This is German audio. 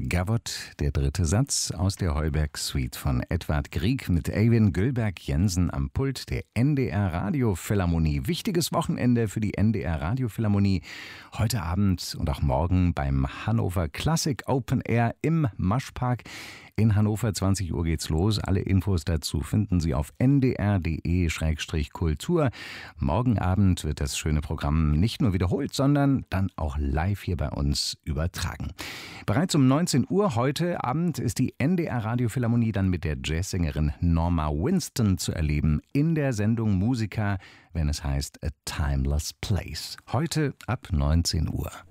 Gavott, der dritte Satz aus der Heuberg-Suite von Edvard Grieg mit Eivind Gülberg-Jensen am Pult der NDR Radiophilharmonie. Wichtiges Wochenende für die NDR Radiophilharmonie. Heute Abend und auch morgen beim Hannover Classic Open Air im Maschpark in Hannover. 20 Uhr geht's los. Alle Infos dazu finden Sie auf ndr.de/kultur. Morgen Abend wird das schöne Programm nicht nur wiederholt, sondern dann auch live hier bei uns übertragen. Bereits um 19 Uhr heute Abend ist die NDR Radiophilharmonie dann mit der Jazzsängerin Norma Winston zu erleben in der Sendung Musica, wenn es heißt A Timeless Place. Heute ab 19 Uhr.